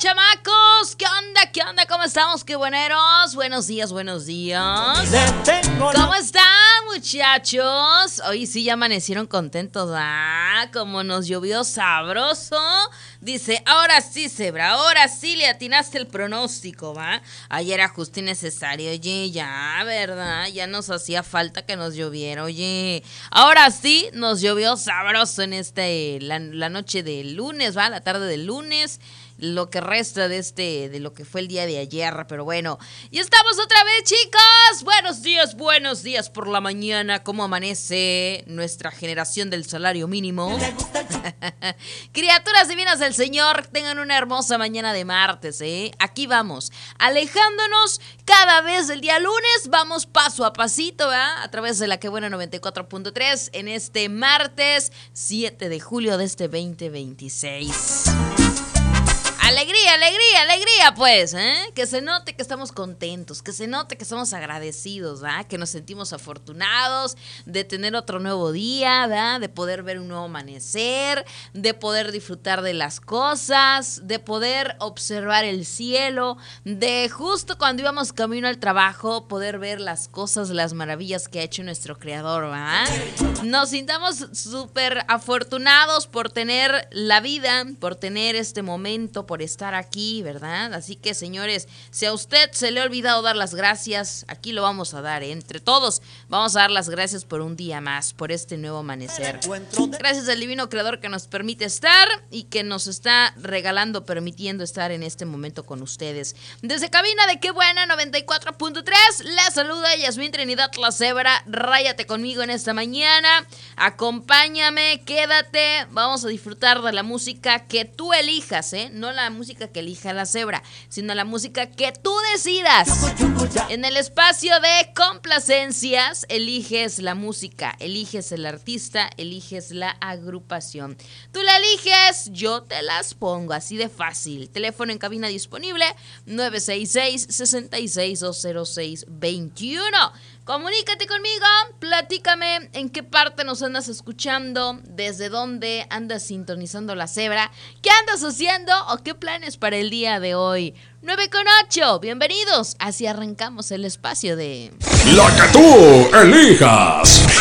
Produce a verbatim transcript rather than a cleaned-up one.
chamacos? ¿Qué onda? ¿Qué onda? ¿Cómo estamos? ¡Qué bueneros! Buenos días, buenos días. ¿Cómo están, muchachos? Hoy sí ya amanecieron contentos, ¿ah? Como nos llovió sabroso. Dice, ahora sí, Zebra, ahora sí le atinaste el pronóstico, ¿va? Ayer era justo y necesario, oye, ya, ¿verdad? Ya nos hacía falta que nos lloviera, oye. Ahora sí nos llovió sabroso en este, la, la noche del lunes, ¿va? La tarde del lunes. Lo que resta de este, de lo que fue el día de ayer, pero bueno, y estamos otra vez, chicos. Buenos días, buenos días por la mañana. ¿Cómo amanece nuestra generación del salario mínimo? Criaturas divinas del Señor, tengan una hermosa mañana de martes, ¿eh? Aquí vamos, alejándonos cada vez del día lunes, vamos paso a pasito, ¿verdad? A través de la Que Buena noventa y cuatro punto tres en este martes siete de julio de este veinte veintiséis. Alegría, alegría, alegría, pues, ¿eh? Que se note que estamos contentos, que se note que estamos agradecidos, ¿verdad? Que nos sentimos afortunados de tener otro nuevo día, ¿verdad? De poder ver un nuevo amanecer, de poder disfrutar de las cosas, de poder observar el cielo, de justo cuando íbamos camino al trabajo, poder ver las cosas, las maravillas que ha hecho nuestro Creador, ¿verdad? Nos sintamos súper afortunados por tener la vida, por tener este momento, por estar aquí, ¿verdad? Así que, señores, si a usted se le ha olvidado dar las gracias, aquí lo vamos a dar, ¿eh? Entre todos vamos a dar las gracias por un día más, por este nuevo amanecer. Gracias al divino creador que nos permite estar y que nos está regalando, permitiendo estar en este momento con ustedes. Desde cabina de Qué Buena noventa y cuatro punto tres, la saluda Yasmín Trinidad la Zebra. Ráyate conmigo en esta mañana, acompáñame, quédate, vamos a disfrutar de la música que tú elijas, ¿eh? No la música que elija la Zebra, sino la música que tú decidas. En el espacio de complacencias, eliges la música, eliges el artista, eliges la agrupación. Tú la eliges, yo te las pongo, así de fácil. Teléfono en cabina disponible, nueve seis seis, seis seis dos cero seis dos uno. Comunícate conmigo, platícame en qué parte nos andas escuchando, desde dónde andas sintonizando la Zebra, qué andas haciendo o qué planes para el día de hoy. nueve con ocho, bienvenidos, así arrancamos el espacio de... La que tú elijas.